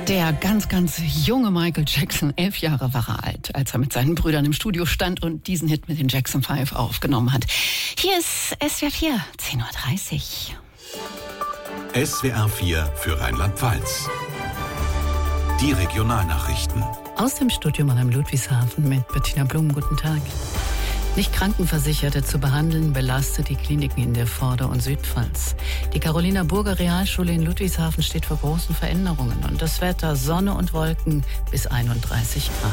Der ganz, ganz junge Michael Jackson, 11 Jahre war er alt, als er mit seinen Brüdern im Studio stand und diesen Hit mit den Jackson 5 aufgenommen hat. Hier ist SWR 4, 10.30 Uhr. SWR 4 für Rheinland-Pfalz. Die Regionalnachrichten. Aus dem Studio Mannheim Ludwigshafen mit Bettina Blum. Guten Tag. Nicht Krankenversicherte zu behandeln, belastet die Kliniken in der Vorder- und Südpfalz. Die Carolina-Burger Realschule in Ludwigshafen steht vor großen Veränderungen. Und das Wetter, Sonne und Wolken bis 31 Grad.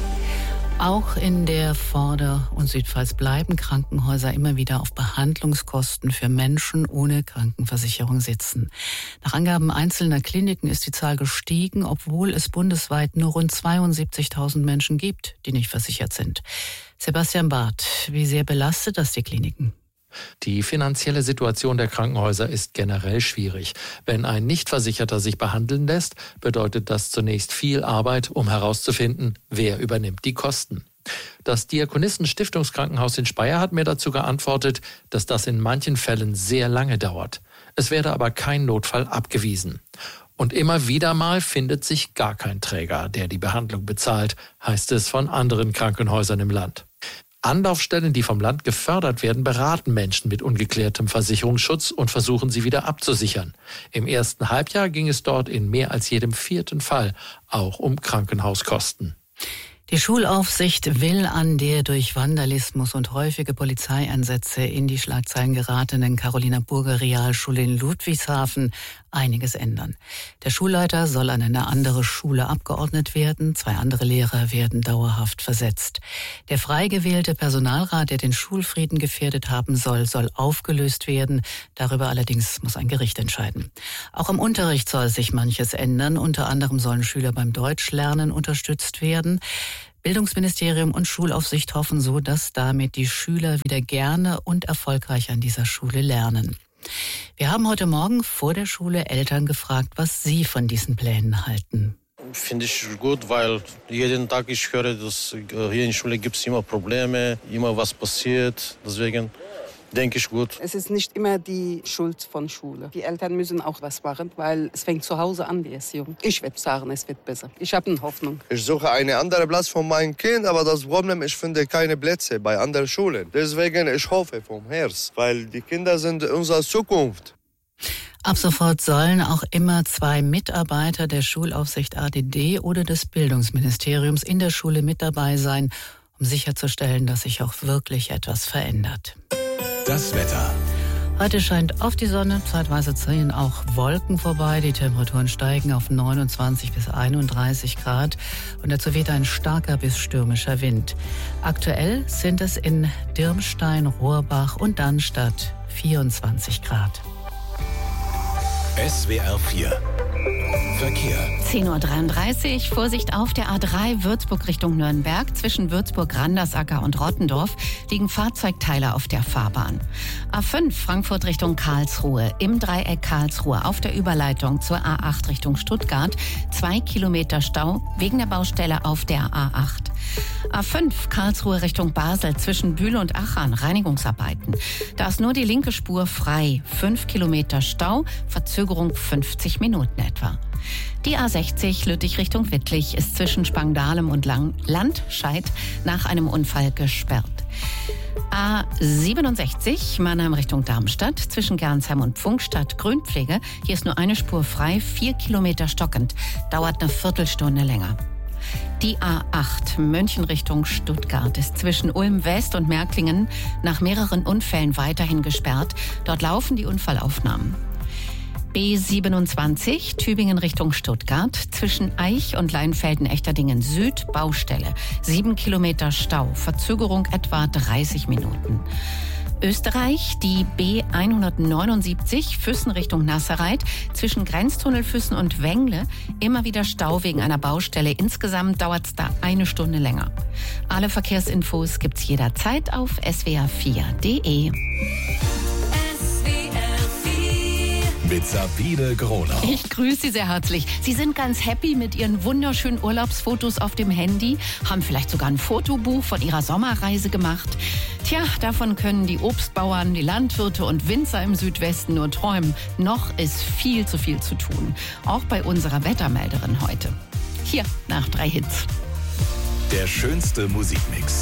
Auch in der Vorder- und Südpfalz bleiben Krankenhäuser immer wieder auf Behandlungskosten für Menschen ohne Krankenversicherung sitzen. Nach Angaben einzelner Kliniken ist die Zahl gestiegen, obwohl es bundesweit nur rund 72.000 Menschen gibt, die nicht versichert sind. Sebastian Barth, wie sehr belastet das die Kliniken? Die finanzielle Situation der Krankenhäuser ist generell schwierig. Wenn ein Nichtversicherter sich behandeln lässt, bedeutet das zunächst viel Arbeit, um herauszufinden, wer übernimmt die Kosten. Das Diakonissen-Stiftungskrankenhaus in Speyer hat mir dazu geantwortet, dass das in manchen Fällen sehr lange dauert. Es werde aber kein Notfall abgewiesen. Und immer wieder mal findet sich gar kein Träger, der die Behandlung bezahlt, heißt es von anderen Krankenhäusern im Land. Anlaufstellen, die vom Land gefördert werden, beraten Menschen mit ungeklärtem Versicherungsschutz und versuchen sie wieder abzusichern. Im ersten Halbjahr ging es dort in mehr als jedem 4. Fall auch um Krankenhauskosten. Die Schulaufsicht will an der durch Vandalismus und häufige Polizeieinsätze in die Schlagzeilen geratenen Carolina-Burger Realschule in Ludwigshafen einiges ändern. Der Schulleiter soll an eine andere Schule abgeordnet werden, 2 andere Lehrer werden dauerhaft versetzt. Der frei gewählte Personalrat, der den Schulfrieden gefährdet haben soll aufgelöst werden. Darüber allerdings muss ein Gericht entscheiden. Auch im Unterricht soll sich manches ändern. Unter anderem sollen Schüler beim Deutschlernen unterstützt werden. Bildungsministerium und Schulaufsicht hoffen so, dass damit die Schüler wieder gerne und erfolgreich an dieser Schule lernen. Wir haben heute Morgen vor der Schule Eltern gefragt, was sie von diesen Plänen halten. Finde ich gut, weil jeden Tag ich höre, dass hier in der Schule gibt es immer Probleme, immer was passiert. Deswegen denke ich gut. Es ist nicht immer die Schuld von Schule. Die Eltern müssen auch was machen, weil es fängt zu Hause an, die Erziehung. Ich werde sagen, es wird besser. Ich habe eine Hoffnung. Ich suche einen anderen Platz für mein Kind, aber das Problem, ich finde keine Plätze bei anderen Schulen. Deswegen, ich hoffe vom Herzen, weil die Kinder sind unsere Zukunft. Ab sofort sollen auch immer 2 Mitarbeiter der Schulaufsicht ADD oder des Bildungsministeriums in der Schule mit dabei sein, um sicherzustellen, dass sich auch wirklich etwas verändert. Das Wetter. Heute scheint oft die Sonne, zeitweise ziehen auch Wolken vorbei. Die Temperaturen steigen auf 29 bis 31 Grad und dazu weht ein starker bis stürmischer Wind. Aktuell sind es in Dirmstein, Rohrbach und Dannstatt 24 Grad. SWR 4 Verkehr. 10.33 Uhr. Vorsicht auf der A3 Würzburg Richtung Nürnberg. Zwischen Würzburg-Randersacker und Rottendorf liegen Fahrzeugteile auf der Fahrbahn. A5 Frankfurt Richtung Karlsruhe. Im Dreieck Karlsruhe auf der Überleitung zur A8 Richtung Stuttgart. 2 Kilometer Stau wegen der Baustelle auf der A8. A5 Karlsruhe Richtung Basel zwischen Bühl und Achern. Reinigungsarbeiten. Da ist nur die linke Spur frei. 5 Kilometer Stau, Verzögerung 50 Minuten etwa. Die A60 Lüttich Richtung Wittlich ist zwischen Spangdahlem und Landscheid nach einem Unfall gesperrt. A67 Mannheim Richtung Darmstadt zwischen Gernsheim und Pfungstadt Grünpflege. Hier ist nur eine Spur frei, 4 Kilometer stockend, dauert eine Viertelstunde länger. Die A8 München Richtung Stuttgart ist zwischen Ulm West und Märklingen nach mehreren Unfällen weiterhin gesperrt. Dort laufen die Unfallaufnahmen. B27 Tübingen Richtung Stuttgart zwischen Eich und Leinfelden-Echterdingen Süd Baustelle. 7 Kilometer Stau, Verzögerung etwa 30 Minuten. Österreich, die B179 Füssen Richtung Nasserreit zwischen Grenztunnel Füssen und Wengle immer wieder Stau wegen einer Baustelle. Insgesamt dauert es da 1 Stunde länger. Alle Verkehrsinfos gibt's jederzeit auf swr4.de. mit Sabine Gronau. Ich grüße Sie sehr herzlich. Sie sind ganz happy mit Ihren wunderschönen Urlaubsfotos auf dem Handy, haben vielleicht sogar ein Fotobuch von Ihrer Sommerreise gemacht. Tja, davon können die Obstbauern, die Landwirte und Winzer im Südwesten nur träumen. Noch ist viel zu tun. Auch bei unserer Wettermelderin heute. Hier nach 3 Hits. Der schönste Musikmix